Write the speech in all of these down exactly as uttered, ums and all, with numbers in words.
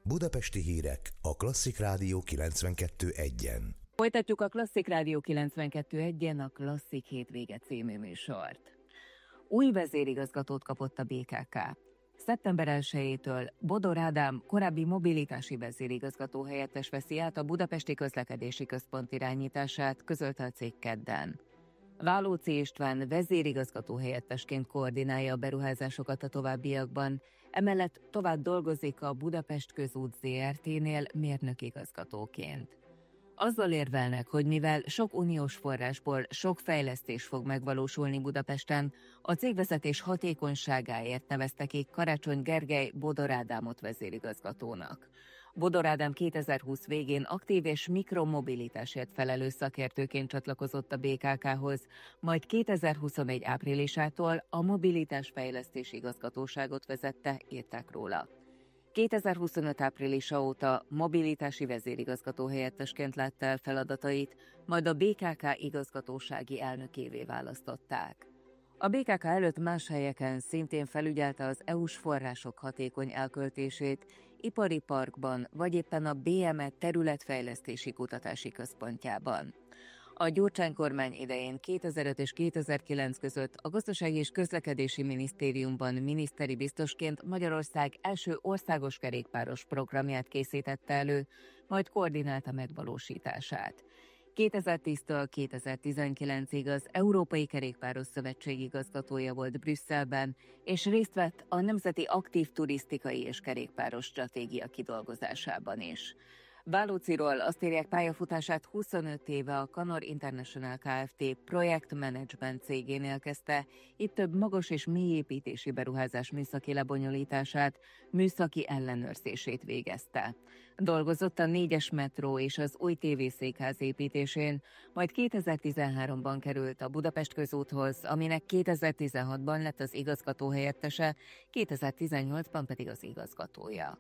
Budapesti hírek a Klasszik Rádió kilencvenkettő egyen. Folytatjuk a Klasszik Rádió kilencvenkettő egyen a Klasszik hétvége című műsort. Új vezérigazgatót kapott a bé ká ká. szeptember elsejétől Bodor Ádám korábbi mobilitási vezérigazgató helyettes veszi át a Budapesti Közlekedési Központ irányítását, közölte a cég kedden. Válóczy István vezérigazgató helyettesként koordinálja a beruházásokat a továbbiakban, emellett tovább dolgozik a Budapest Közút zé er té-nél mérnökigazgatóként. Azzal érvelnek, hogy mivel sok uniós forrásból sok fejlesztés fog megvalósulni Budapesten, a cégvezetés hatékonyságáért nevezte ki Karácsony Gergely Bodor Ádámot vezérigazgatónak. Bodor Ádám kétezer-húsz végén aktív és mikromobilitásért felelős szakértőként csatlakozott a bé ká ká-hoz, majd kétezer-huszonegy áprilisától a mobilitásfejlesztés igazgatóságot vezette, írták róla. kétezer-huszonöt áprilisa óta mobilitási vezérigazgató helyettesként látta el feladatait, majd a bé ká ká igazgatósági elnökévé választották. A bé ká ká előtt más helyeken szintén felügyelte az é u-s források hatékony elköltését, ipari parkban vagy éppen a bé em e területfejlesztési kutatási központjában. A Gyurcsány kormány idején kétezer-öt és kétezer-kilenc között a Gazdasági és Közlekedési Minisztériumban miniszteri biztosként Magyarország első országos kerékpáros programját készítette elő, majd koordinálta megvalósítását. kétezer-tíztől kétezer-tizenkilencig az Európai Kerékpáros Szövetség igazgatója volt Brüsszelben, és részt vett a Nemzeti Aktív Turisztikai és Kerékpáros Stratégia kidolgozásában is. Válóczyról azt írják, pályafutását huszonöt éve a Canor International Kft. Projektmenedzsment cégénél kezdte, itt több magas és mélyépítési beruházás műszaki lebonyolítását, műszaki ellenőrzését végezte. Dolgozott a négyes metró és az új tévészékház építésén, majd kétezer-tizenháromban került a Budapest Közúthoz, aminek kétezer-tizenhatban lett az igazgató helyettese, kétezer-tizennyolcban pedig az igazgatója.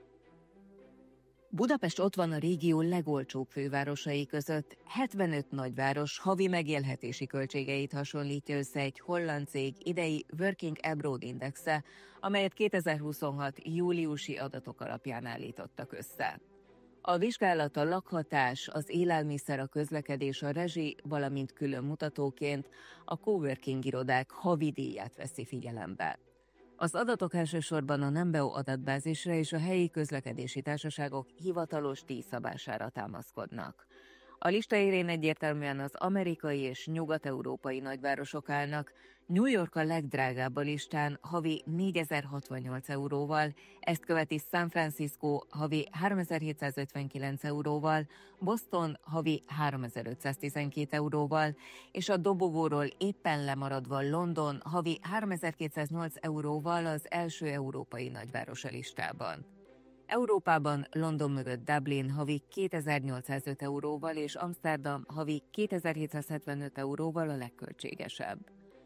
Budapest ott van a régió legolcsóbb fővárosai között, hetvenöt nagyváros havi megélhetési költségeit hasonlítja össze egy holland cég idei Working Abroad Indexe, amelyet kétezer-huszonhat júliusi adatok alapján állítottak össze. A vizsgálat a lakhatás, az élelmiszer, a közlekedés, a rezsi, valamint külön mutatóként a coworking irodák havi díját veszi figyelembe. Az adatok elsősorban a Numbeo adatbázisra és a helyi közlekedési társaságok hivatalos díjszabására támaszkodnak. A lista élén egyértelműen az amerikai és nyugat-európai nagyvárosok állnak, New York a legdrágább a listán havi négyezer-hatvannyolc euróval, ezt követi San Francisco havi háromezer-hétszázötvenkilenc euróval, Boston havi háromezer-ötszáztizenkét euróval, és a dobogóról éppen lemaradva London havi háromezer-kétszáznyolc euróval az első európai nagyváros a listában. Európában London mögött Dublin havi kétezer-nyolcszázöt euróval és Amsterdam havi kétezer-hétszázhetvenöt euróval a legköltségesebb.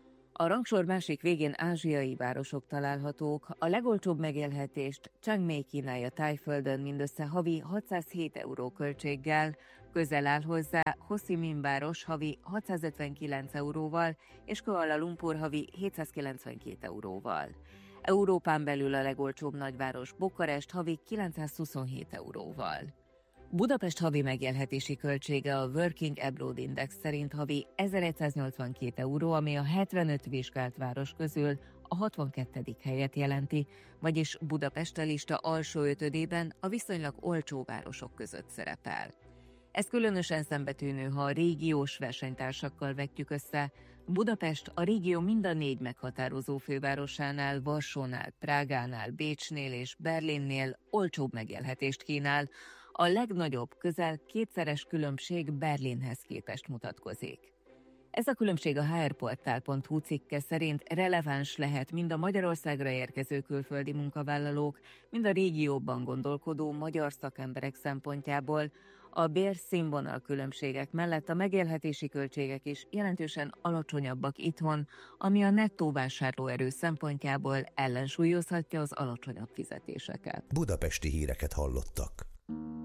A rangsor másik végén ázsiai városok találhatók, a legolcsóbb megélhetést Chiang Mai kínálja Tájföldön mindössze havi hatszázhét euró költséggel, közel áll hozzá Ho Chi Minh város havi hatszázötvenkilenc euróval és Kuala Lumpur havi hétszázkilencvenkét euróval. Európán belül a legolcsóbb nagyváros Bukarest havi kilencszázhuszonhét euróval. Budapest havi megélhetési költsége a Working Abroad Index szerint havi ezeregyszáznyolcvankét euró, ami a hetvenöt vizsgált város közül a hatvankettedik helyet jelenti, vagyis Budapest a lista alsó ötödében a viszonylag olcsó városok között szerepel. Ez különösen szembetűnő, ha a régiós versenytársakkal vetjük össze. Budapest a régió mind a négy meghatározó fővárosánál, Varsónál, Prágánál, Bécsnél és Berlinnél olcsóbb megélhetést kínál. A legnagyobb, közel kétszeres különbség Berlinhez képest mutatkozik. Ez a különbség a há er portál pont hú cikke szerint releváns lehet mind a Magyarországra érkező külföldi munkavállalók, mind a régióban gondolkodó magyar szakemberek szempontjából. A bérszínvonal különbségek mellett a megélhetési költségek is jelentősen alacsonyabbak itthon, ami a nettó vásárlóerő szempontjából ellensúlyozhatja az alacsonyabb fizetéseket. Budapesti híreket hallottak.